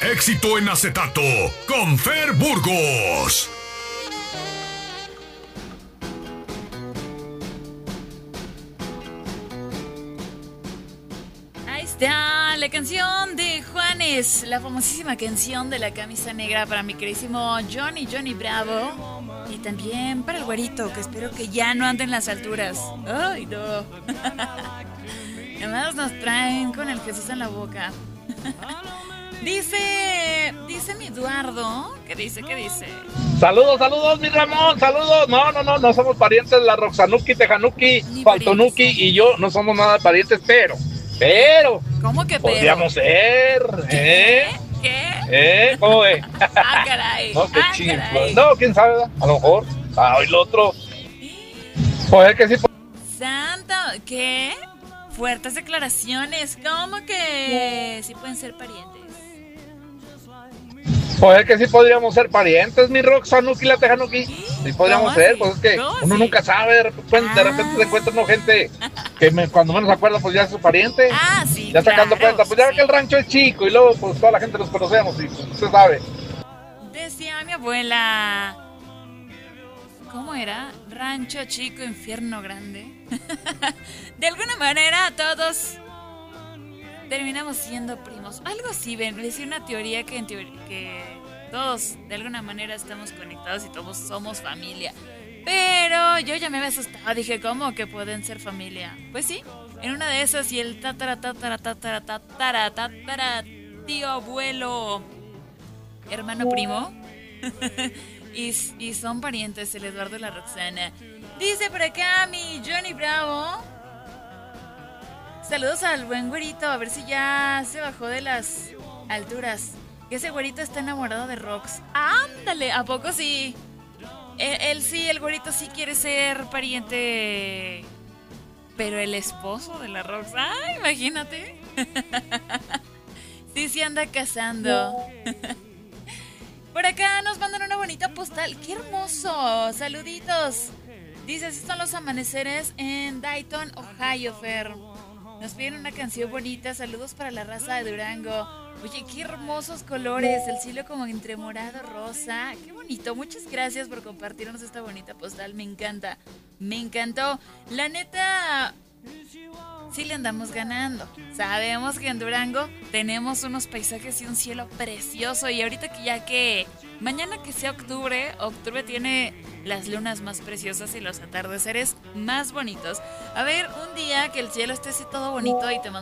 Éxito en acetato con Fer Burgos. Ahí está la canción de Juanes, la famosísima canción de la camisa negra para mi queridísimo Johnny Bravo. Y también para el güerito, que espero que ya no ande en las alturas. ¡Ay, no! Además nos traen con el Jesús en la boca. Dice mi Eduardo, ¿qué dice? Saludos, mi Ramón, saludos. No somos parientes, la Roxanuki, Tejanuki, Faltonuki y yo no somos nada parientes, pero. ¿Cómo que pero? Podríamos ser, ¿Qué? ¿Cómo ve? Ah, caray. No, qué chingo. Caray. No, quién sabe, a lo mejor. El otro. Pues que sí. Santa, ¿qué? Fuertes declaraciones. ¿Cómo que sí pueden ser parientes? Pues que sí podríamos ser parientes, mi Roxanuki, la Tejanuki. Sí podríamos ser, pues es que uno nunca sabe, de repente se encuentra uno gente que cuando menos se acuerda, pues ya es su pariente. Ah, sí, ya sacando cuenta, pues ya ve que el rancho es chico y luego pues toda la gente los conocemos y pues usted sabe. Decía mi abuela, ¿cómo era? Rancho chico, infierno grande. De alguna manera todos terminamos siendo primos. Algo así, ven, decía una teoría que todos de alguna manera estamos conectados y todos somos familia. Pero yo ya me había asustado, dije, ¿cómo que pueden ser familia? Pues sí, en una de esas y el tatara tío, abuelo, hermano primo. y son parientes, el Eduardo y la Roxana. Dice por acá mi Johnny Bravo. Saludos al buen güerito, a ver si ya se bajó de las alturas. Que ese güerito está enamorado de Rox. ¡Ándale! ¿A poco sí? Él sí, el güerito sí quiere ser pariente. Pero el esposo de la Rox. ¡Ay, imagínate! Sí anda casando. Por acá nos mandan una bonita postal. ¡Qué hermoso! ¡Saluditos! Dice, así son los amaneceres en Dayton, Ohio, Fer. Nos piden una canción bonita. Saludos para la raza de Durango. Oye, qué hermosos colores. El cielo como entre morado, rosa. Qué bonito. Muchas gracias por compartirnos esta bonita postal. Me encanta. Me encantó. La neta, sí le andamos ganando. Sabemos que en Durango tenemos unos paisajes y un cielo precioso. Y ahorita que mañana que sea octubre tiene las lunas más preciosas y los atardeceres más bonitos. A ver, un día que el cielo esté así todo bonito y te mando